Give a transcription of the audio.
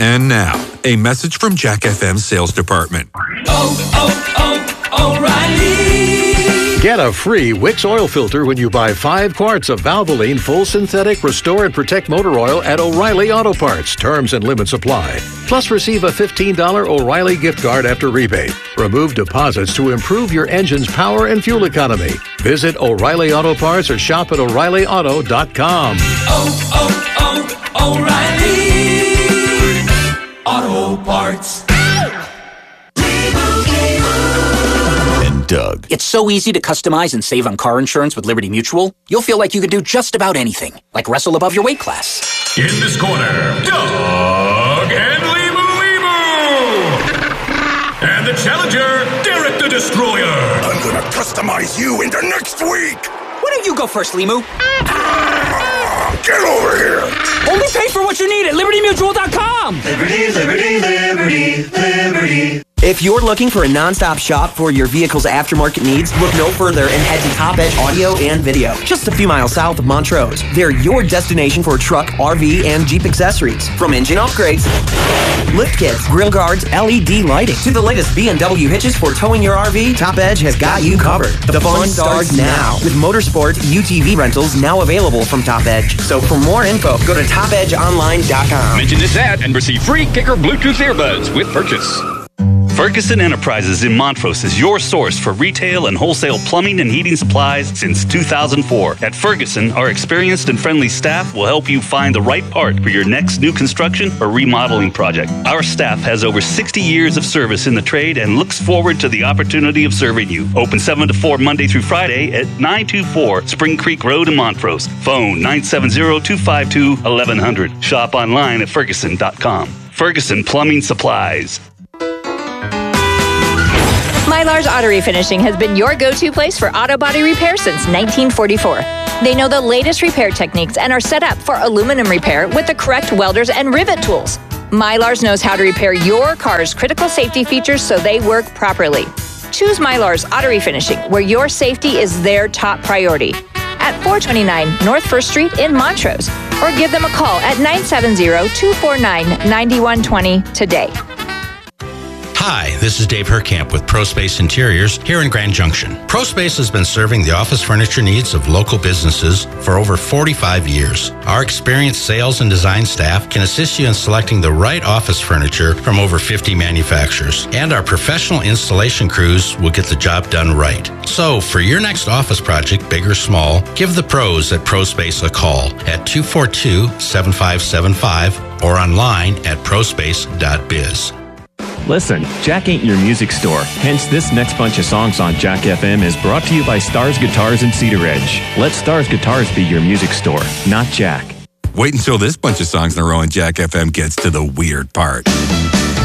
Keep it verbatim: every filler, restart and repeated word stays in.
And now, a message from Jack F M's sales department. Oh, oh, oh, O'Reilly! Get a free Wix oil filter when you buy five quarts of Valvoline Full Synthetic Restore and Protect Motor Oil at O'Reilly Auto Parts. Terms and limits apply. Plus, receive a fifteen dollars O'Reilly gift card after rebate. Remove deposits to improve your engine's power and fuel economy. Visit O'Reilly Auto Parts or shop at O'Reilly Auto dot com. Oh, oh, oh, O'Reilly Auto Parts. Doug. It's so easy to customize and save on car insurance with Liberty Mutual. You'll feel like you could do just about anything, like wrestle above your weight class. In this corner, Doug and Leemu Leemu! And the challenger, Derek the Destroyer. I'm gonna customize you into next week! Why don't you go first, Leemu? Ah, get over here! Only pay for what you need at Liberty Mutual dot com! Liberty, Liberty, Liberty, Liberty. If you're looking for a non-stop shop for your vehicle's aftermarket needs, look no further and head to Top Edge Audio and Video. Just a few miles south of Montrose. They're your destination for truck, R V, and Jeep accessories. From engine upgrades, lift kits, grill guards, L E D lighting, to the latest B M W hitches for towing your R V, Top Edge has got you covered. The, the fun, fun starts now with Motorsport U T V rentals now available from Top Edge. So for more info, go to top edge online dot com. Mention this ad and receive free Kicker Bluetooth earbuds with purchase. Ferguson Enterprises in Montrose is your source for retail and wholesale plumbing and heating supplies since two thousand four. At Ferguson, our experienced and friendly staff will help you find the right part for your next new construction or remodeling project. Our staff has over sixty years of service in the trade and looks forward to the opportunity of serving you. Open seven to four Monday through Friday at nine two four Spring Creek Road in Montrose. Phone nine seven zero, two five two, eleven hundred. Shop online at ferguson dot com. Ferguson Plumbing Supplies. Mylar's Auto Refinishing has been your go-to place for auto body repair since nineteen forty-four. They know the latest repair techniques and are set up for aluminum repair with the correct welders and rivet tools. Mylar's knows how to repair your car's critical safety features so they work properly. Choose Mylar's Auto Refinishing, where your safety is their top priority. At four twenty-nine North First Street in Montrose, or give them a call at nine seven zero, two four nine, nine one two zero today. Hi, this is Dave Herkamp with ProSpace Interiors here in Grand Junction. ProSpace has been serving the office furniture needs of local businesses for over forty-five years. Our experienced sales and design staff can assist you in selecting the right office furniture from over fifty manufacturers. And our professional installation crews will get the job done right. So, for your next office project, big or small, give the pros at ProSpace a call at two four two, seven five seven five or online at prospace dot biz. Listen, Jack ain't your music store. Hence, this next bunch of songs on Jack F M is brought to you by Stars Guitars in Cedar Edge. Let Stars Guitars be your music store, not Jack. Wait until this bunch of songs in a row and Jack F M gets to the weird part.